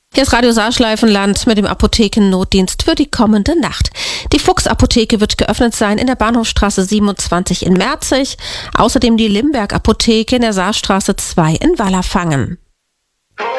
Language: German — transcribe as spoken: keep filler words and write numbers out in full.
Hier ist Radio Saarschleifenland mit dem Apothekennotdienst für die kommende Nacht. Die Fuchs-Apotheke wird geöffnet sein in der Bahnhofstraße siebenundzwanzig in Merzig. Außerdem die Limberg-Apotheke in der Saarstraße zwei in Wallerfangen.